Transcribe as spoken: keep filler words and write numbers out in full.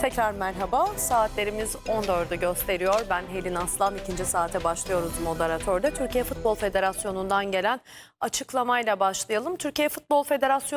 Tekrar merhaba. Saatlerimiz on dördü gösteriyor. Ben Helin Aslan. İkinci saate başlıyoruz moderatörde. Türkiye Futbol Federasyonu'ndan gelen açıklamayla başlayalım. Türkiye Futbol Federasyonu